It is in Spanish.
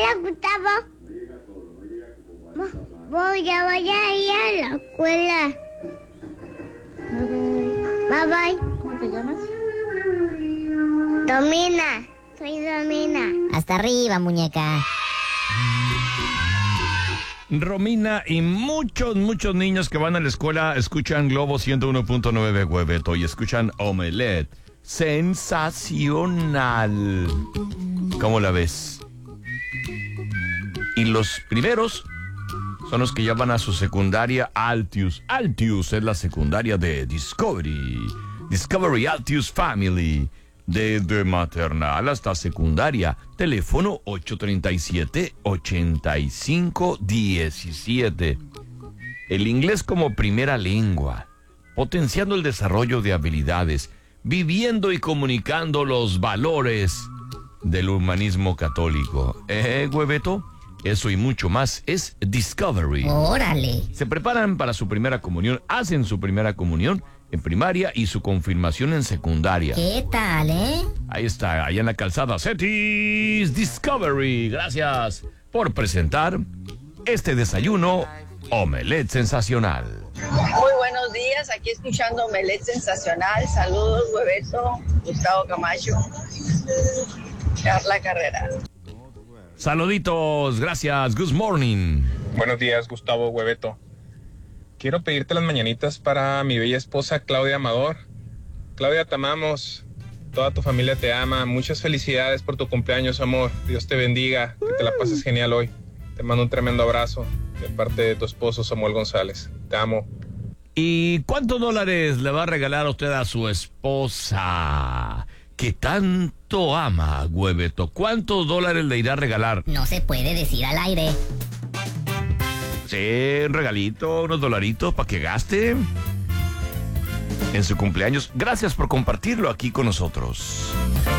Hola, Gustavo. Voy a ir a la escuela. Bye bye. ¿Cómo te llamas? Domina. Soy Domina. Hasta arriba, muñeca. Romina y muchos niños que van a la escuela escuchan Globo 101.9 Hueveto y escuchan Omelette. Sensacional. ¿Cómo la ves? Y los primeros son los que ya van a su secundaria Altius. Altius es la secundaria de Discovery. Discovery Altius Family. Desde maternal hasta secundaria. Teléfono 837-8517. El inglés como primera lengua. Potenciando el desarrollo de habilidades. Viviendo y comunicando los valores del humanismo católico. Hueveto, eso y mucho más es Discovery. Órale. Se preparan para su primera comunión, hacen su primera comunión en primaria y su confirmación en secundaria. ¿Qué tal, Ahí está, allá en la calzada Cetis Discovery. Gracias por presentar este desayuno Omelette Sensacional. Muy buenos días, aquí escuchando Omelette Sensacional. Saludos, Hueveto, Gustavo Camacho, Carla Carrera. Saluditos, gracias, good morning. Buenos días, Gustavo, Hueveto. Quiero pedirte las mañanitas para mi bella esposa Claudia Amador. Claudia, te amamos, toda tu familia te ama. Muchas felicidades por tu cumpleaños, amor. Dios te bendiga, que te la pases genial hoy. Te mando un tremendo abrazo de parte de tu esposo Samuel González. Te amo. ¿Y cuántos dólares le va a regalar a usted a su esposa que tanto ama, Hueveto? ¿Cuántos dólares le irá a regalar? No se puede decir al aire. Sí, un regalito, unos dolaritos para que gaste en su cumpleaños. Gracias por compartirlo aquí con nosotros.